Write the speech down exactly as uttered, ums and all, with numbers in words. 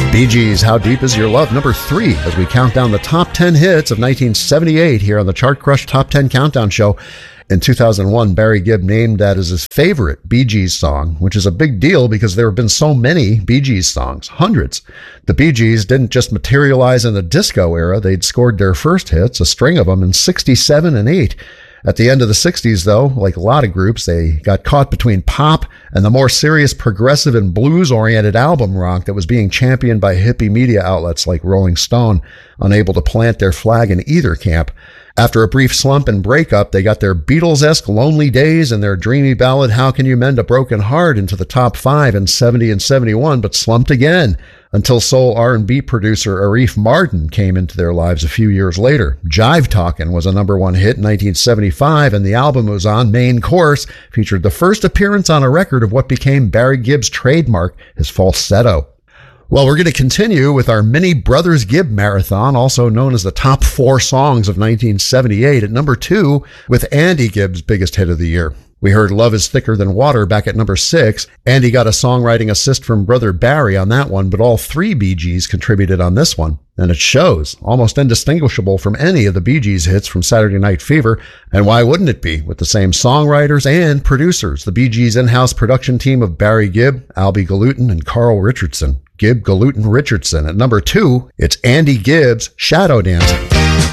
Bee Gees, How Deep Is Your Love, number three, as we count down the top ten hits of nineteen seventy-eight here on the Chart Crush Top ten Countdown Show. In two thousand one, Barry Gibb named that as his favorite Bee Gees song, which is a big deal because there have been so many Bee Gees songs, hundreds. The Bee Gees didn't just materialize in the disco era, they'd scored their first hits, a string of them, in sixty-seven and eight. At the end of the sixties, though, like a lot of groups, they got caught between pop and the more serious progressive and blues-oriented album rock that was being championed by hippie media outlets like Rolling Stone, unable to plant their flag in either camp. After a brief slump and breakup, they got their Beatles-esque Lonely Days and their dreamy ballad How Can You Mend a Broken Heart into the top five in seventy and seventy-one, but slumped again until soul R and B producer Arif Mardin came into their lives a few years later. Jive Talkin' was a number one hit in nineteen seventy-five, and the album it was on, Main Course, featured the first appearance on a record of what became Barry Gibb's trademark, his falsetto. Well, we're going to continue with our mini Brothers Gibb marathon, also known as the top four songs of nineteen seventy-eight, at number two with Andy Gibb's biggest hit of the year. We heard Love Is Thicker Than Water back at number six. Andy got a songwriting assist from brother Barry on that one, but all three Bee Gees contributed on this one. And it shows, almost indistinguishable from any of the Bee Gees hits from Saturday Night Fever. And why wouldn't it be, with the same songwriters and producers? The Bee Gees in-house production team of Barry Gibb, Albie Galutin, and Carl Richardson. Gibb, Galutin, Richardson. At number two, it's Andy Gibb's Shadow Dancing.